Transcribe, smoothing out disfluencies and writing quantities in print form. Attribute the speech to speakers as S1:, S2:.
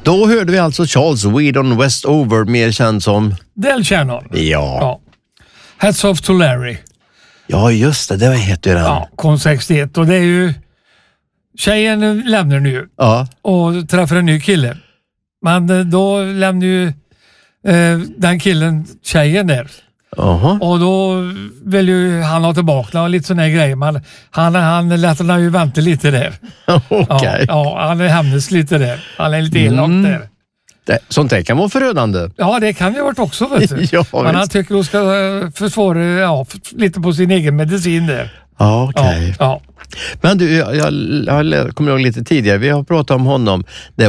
S1: Då hörde vi alltså Charles Whedon Westover, mer känd som
S2: Del Shannon.
S1: Ja.
S2: Hats Off to Larry.
S1: Ja, just det heter ju den.
S2: Ja, kom 61 och det är ju tjejen lämnar nu och träffar en ny kille. Men då lämnar ju den killen tjejen där. Och då vill ju han ha tillbaka och lite sån här grej. Men han lät ju vänta lite där.
S1: Okej.
S2: Ja, han är hämnas lite där. Han är lite elak där.
S1: Sånt där kan vara förödande.
S2: Ja, det kan ju varit också, vet du.
S1: Ja,
S2: men han tycker hon ska försvara lite på sin egen medicin där.
S1: Ja, okej.
S2: Ja.
S1: Men du, jag kommer ihåg lite tidigare, vi har pratat om honom.